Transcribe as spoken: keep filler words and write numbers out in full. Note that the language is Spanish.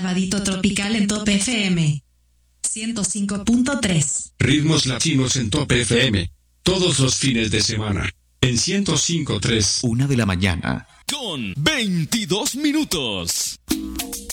Sabadito Tropical en Top F M ciento cinco punto tres. Ritmos latinos en Top F M. Todos los fines de semana. En ciento cinco punto tres. Una de la mañana. Con veintidós minutos.